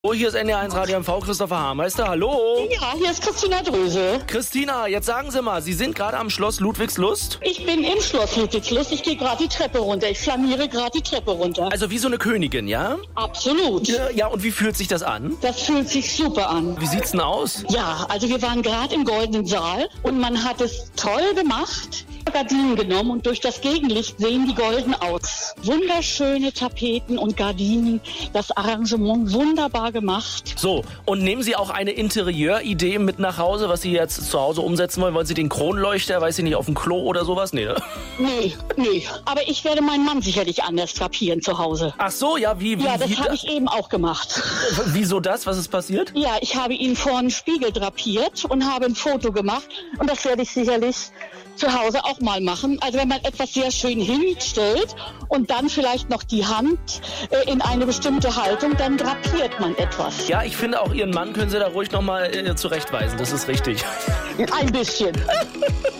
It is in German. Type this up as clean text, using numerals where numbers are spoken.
Oh, hier ist NDR1 Radio MV, Christopher Hameister, hallo. Ja, hier ist Christina Dröse. Christina, jetzt sagen Sie mal, Sie sind gerade am Schloss Ludwigslust? Ich bin im Schloss Ludwigslust, ich gehe gerade die Treppe runter, ich flaniere gerade die Treppe runter. Also wie so eine Königin, ja? Absolut. Ja, und wie fühlt sich das an? Das fühlt sich super an. Wie sieht's denn aus? Ja, also wir waren gerade im Goldenen Saal und man hat es toll gemacht. Gardinen genommen und durch das Gegenlicht sehen die golden aus. Wunderschöne Tapeten und Gardinen, das Arrangement wunderbar gemacht. So, und nehmen Sie auch eine Interieuridee mit nach Hause, was Sie jetzt zu Hause umsetzen wollen? Wollen Sie den Kronleuchter, weiß ich nicht, auf dem Klo oder sowas? Nee, ne? Nee. Aber ich werde meinen Mann sicherlich anders drapieren zu Hause. Ach so, ja, wie Ja, das habe ich eben auch gemacht. Wieso das? Was ist passiert? Ja, ich habe ihn vor einen Spiegel drapiert und habe ein Foto gemacht und das werde ich sicherlich zu Hause auch mal machen. Also wenn man etwas sehr schön hinstellt und dann vielleicht noch die Hand in eine bestimmte Haltung, dann drapiert man etwas. Ja, ich finde auch Ihren Mann können Sie da ruhig nochmal zurechtweisen. Das ist richtig. Ein bisschen.